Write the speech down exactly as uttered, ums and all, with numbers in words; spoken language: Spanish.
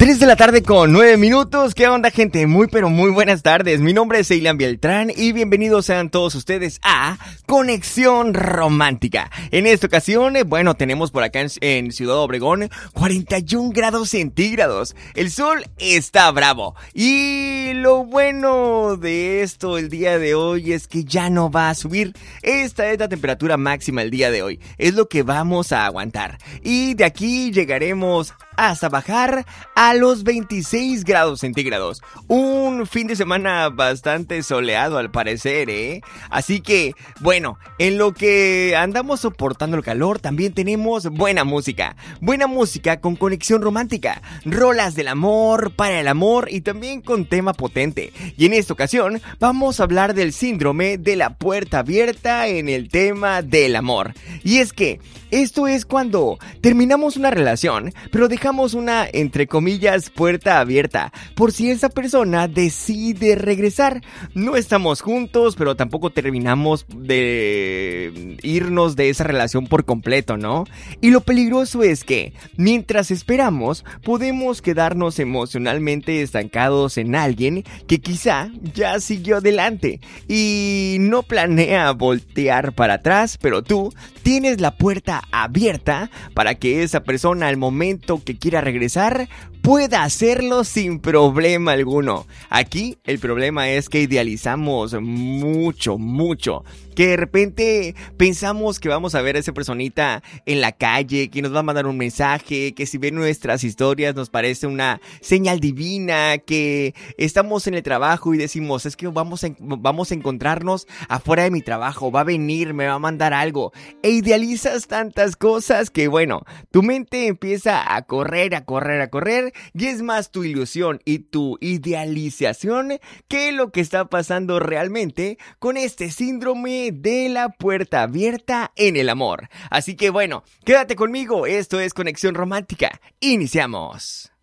tres de la tarde con nueve minutos. ¿Qué onda, gente? Muy pero muy buenas tardes. Mi nombre es Eilan Beltrán y bienvenidos sean todos ustedes a Conexión Romántica. En esta ocasión, bueno, tenemos por acá en, en Ciudad Obregón cuarenta y un grados centígrados. El sol está bravo. Y lo bueno de esto el día de hoy es que ya no va a subir. Esta es la temperatura máxima el día de hoy. Es lo que vamos a aguantar. Y de aquí llegaremos hasta bajar a los veintiséis grados centígrados. Un fin de semana bastante soleado al parecer, ¿eh? Así que, bueno, en lo que andamos soportando el calor, también tenemos buena música. Buena música con conexión romántica. Rolas del amor, para el amor y también con tema potente. Y en esta ocasión vamos a hablar del síndrome de la puerta abierta en el tema del amor. Y es que esto es cuando terminamos una relación, pero dejamos una, entre comillas, puerta abierta por si esa persona decide regresar. No estamos juntos, pero tampoco terminamos de irnos de esa relación por completo, ¿no? Y lo peligroso es que, mientras esperamos, podemos quedarnos emocionalmente estancados en alguien que quizá ya siguió adelante y no planea voltear para atrás, pero tú tienes la puerta abierta para que esa persona al momento que quiera regresar pueda hacerlo sin problema alguno. Aquí el problema es que idealizamos mucho, mucho. Que de repente pensamos que vamos a ver a esa personita en la calle, que nos va a mandar un mensaje, que si ve nuestras historias nos parece una señal divina, que estamos en el trabajo y decimos, es que vamos a, vamos a encontrarnos afuera de mi trabajo, va a venir, me va a mandar algo. E idealizas tantas cosas que, bueno, tu mente empieza a correr, a correr, a correr, y es más tu ilusión y tu idealización que lo que está pasando realmente con este síndrome de la puerta abierta en el amor. Así que bueno, quédate conmigo, esto es Conexión Romántica. Iniciamos.